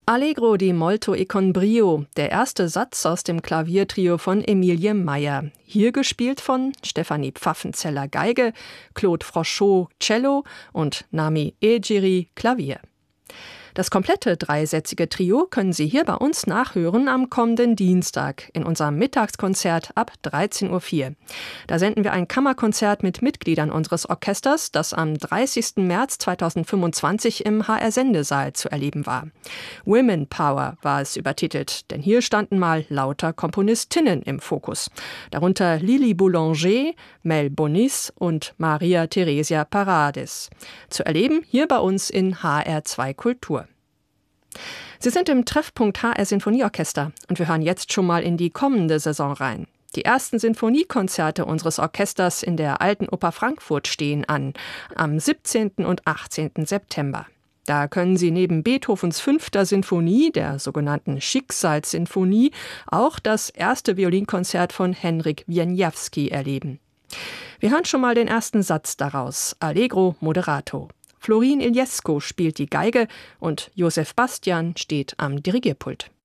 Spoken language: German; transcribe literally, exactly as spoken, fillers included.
Allegro di molto e con brio, der erste Satz aus dem Klaviertrio von Emilie Meyer. Hier gespielt von Stefanie Pfaffenzeller Geige, Claude Frochot Cello und Nami Egiri Klavier. Das komplette dreisätzige Trio können Sie hier bei uns nachhören am kommenden Dienstag in unserem Mittagskonzert ab dreizehn Uhr vier. Da senden wir ein Kammerkonzert mit Mitgliedern unseres Orchesters, das am dreißigsten März zweitausendfünfundzwanzig im H R-Sendesaal zu erleben war. Women Power war es übertitelt, denn hier standen mal lauter Komponistinnen im Fokus. Darunter Lili Boulanger, Mel Bonis und Maria Theresia Paradis. Zu erleben hier bei uns in H R zwei Kultur. Sie sind im Treffpunkt H R Sinfonieorchester und wir hören jetzt schon mal in die kommende Saison rein. Die ersten Sinfoniekonzerte unseres Orchesters in der Alten Oper Frankfurt stehen an, am siebzehnten und achtzehnten September. Da können Sie neben Beethovens fünfter Sinfonie, der sogenannten Schicksalssinfonie, auch das erste Violinkonzert von Henryk Wieniawski erleben. Wir hören schon mal den ersten Satz daraus, Allegro moderato. Florin Iliescu spielt die Geige und Josef Bastian steht am Dirigierpult.